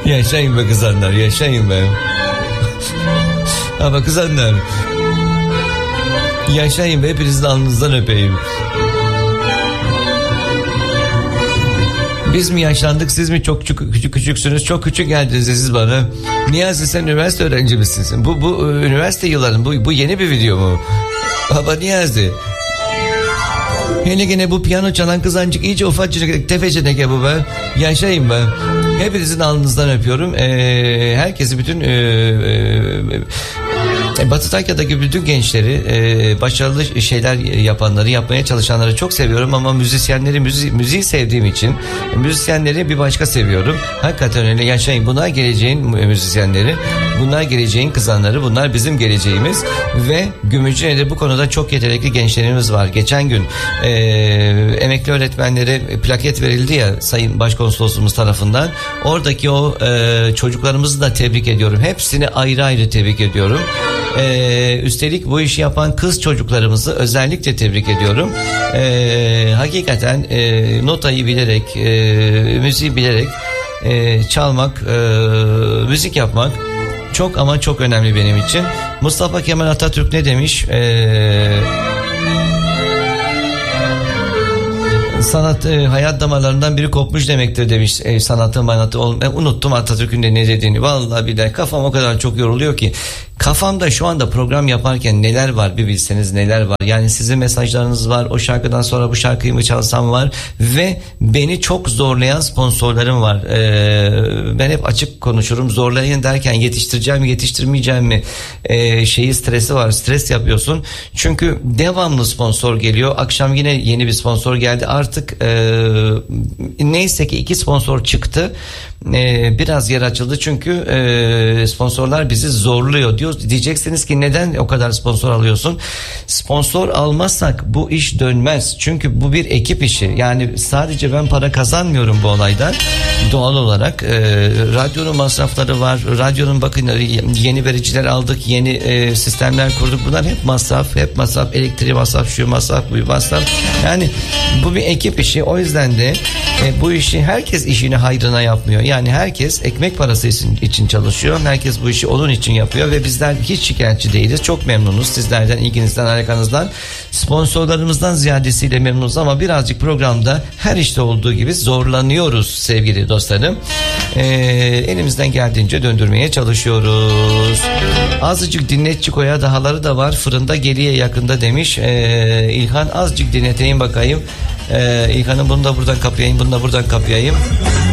Yaşayın be kızanlar, yaşayın be. Ama kızanlar, yaşayın be, hepinizin alnınızdan öpeyim. Biz mi yaşlandık, siz mi çok küçüksünüz? Çok küçük geldiniz siz bana. Niyazi, sen üniversite öğrenci misin? Bu üniversite yılların, bu yeni bir video mu? Baba Niyazi. Hele gene bu piyano çalan kızancık iyice ufacık tefecik bu be. Yaşayın be. Hepinizin alnınızdan öpüyorum. Herkesi, bütün Batı Trakya'daki bütün gençleri, başarılı şeyler yapanları, yapmaya çalışanları çok seviyorum ama müzisyenleri, müziği sevdiğim için müzisyenleri bir başka seviyorum. Hakikaten öyle, yaşayın. Bunlar geleceğin müzisyenleri, bunlar geleceğin kızanları, bunlar bizim geleceğimiz ve Gümüşhane'de bu konuda çok yetenekli gençlerimiz var. Geçen gün emekli öğretmenlere plaket verildi ya Sayın Başkonsolosumuz tarafından. Oradaki o çocuklarımızı da tebrik ediyorum. Hepsini ayrı ayrı tebrik ediyorum. Üstelik bu işi yapan kız çocuklarımızı özellikle tebrik ediyorum. Hakikaten notayı bilerek, müziği bilerek çalmak, müzik yapmak çok ama çok önemli benim için. Mustafa Kemal Atatürk ne demiş? Sanat hayat damarlarından biri kopmuş demektir demiş. Sanatın manatı unuttum Atatürk'ün de ne dediğini. Vallahi bir de kafam o kadar çok yoruluyor ki. Kafamda şu anda program yaparken neler var bir bilseniz, neler var. Yani sizin mesajlarınız var. O şarkıdan sonra bu şarkıyı mı çalsam var. Ve beni çok zorlayan sponsorlarım var. Ben hep açık konuşurum. Zorlayın derken yetiştireceğim mi, yetiştirmeyeceğim mi stresi var. Stres yapıyorsun. Çünkü devamlı sponsor geliyor. Akşam yine yeni bir sponsor geldi. Artık neyse ki 2 sponsor çıktı. Biraz yer açıldı çünkü sponsorlar bizi zorluyor diyor. Diyeceksiniz ki neden o kadar sponsor alıyorsun? Sponsor almazsak bu iş dönmez. Çünkü bu bir ekip işi. Yani sadece ben para kazanmıyorum bu olaydan. Doğal olarak radyonun masrafları var. Radyonun bakın yeni vericiler aldık. Yeni sistemler kurduk. Bunlar hep masraf. Hep masraf. Elektriği masraf, şu masraf, bu masraf. Yani bu bir ekip işi. O yüzden de bu işi herkes işini hayrına yapmıyor. Yani herkes ekmek parası için çalışıyor. Herkes bu işi onun için yapıyor ve bizler hiç şikayetçi değiliz. Çok memnunuz sizlerden, ilginizden, alakanızdan. Sponsorlarımızdan ziyadesiyle memnunuz ama birazcık programda her işte olduğu gibi zorlanıyoruz sevgili dostlarım. Elimizden geldiğince döndürmeye çalışıyoruz. Azıcık dinletçi koya dahaları da var. Fırında geriye yakında demiş. İlhan azıcık dinleteyim bakayım. İlhan'ın bunu da buradan kapayayım, bunu da buradan kapayayım.